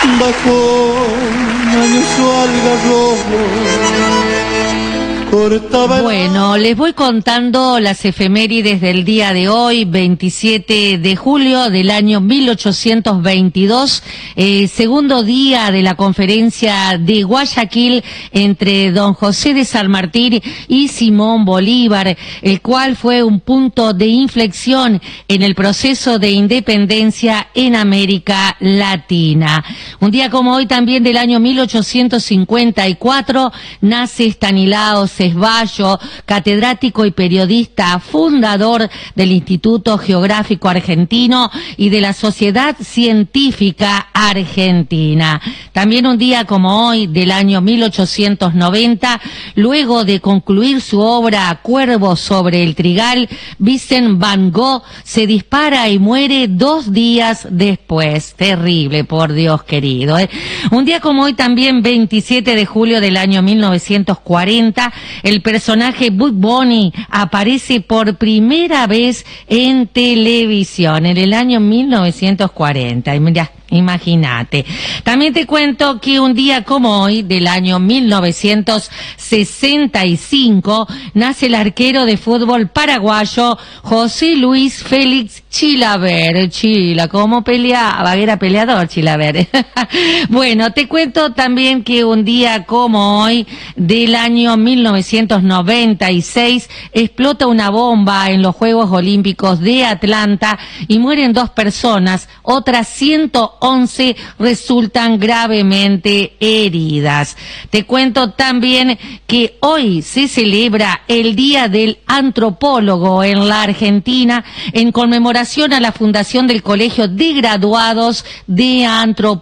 bajo su algarrobo. Bueno, les voy contando las efemérides del día de hoy, 27 de julio del año 1822, segundo día de la conferencia de Guayaquil entre don José de San Martín y Simón Bolívar, el cual fue un punto de inflexión en el proceso de independencia en América Latina. Un día como hoy también del año 1854 nace Estanislao Ceballos, catedrático y periodista, fundador del Instituto Geográfico Argentino y de la Sociedad Científica Argentina. También un día como hoy, del año 1890, luego de concluir su obra Cuervo sobre el Trigal, Vincent van Gogh se dispara y muere 2 días después. Terrible, por Dios querido, ¿eh? Un día como hoy también, 27 de julio del año 1940, el personaje Bugs Bunny aparece por primera vez en televisión en el año 1940. Y mira, imagínate. También te cuento que un día como hoy, del año 1965, nace el arquero de fútbol paraguayo José Luis Félix Chilavert. Chila, cómo peleaba, era peleador Chilavert. Bueno, te cuento también que un día como hoy, del año 1996, explota una bomba en los Juegos Olímpicos de Atlanta y mueren 2 personas, otras 111 resultan gravemente heridas. Te cuento también que hoy se celebra el Día del Antropólogo en la Argentina, en conmemoración a la fundación del Colegio de Graduados de Antropología.